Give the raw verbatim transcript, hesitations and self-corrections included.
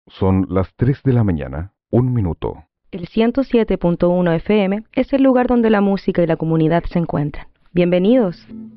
Son las tres de la mañana, un minuto. El ciento siete punto uno F M es el lugar donde la música y la comunidad se encuentran. Bienvenidos.